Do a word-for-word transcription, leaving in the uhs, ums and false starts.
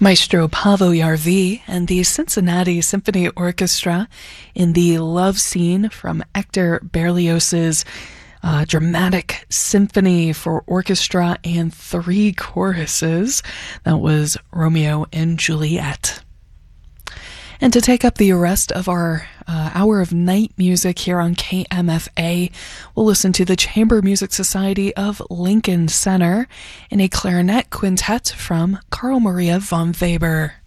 Maestro Paavo Järvi and the Cincinnati Symphony Orchestra in the Love Scene from Hector Berlioz's uh, dramatic symphony for orchestra and three choruses. That was Romeo and Juliet. And to take up the rest of our uh, hour of night music here on K M F A, we'll listen to the Chamber Music Society of Lincoln Center in a clarinet quintet from Carl Maria von Weber.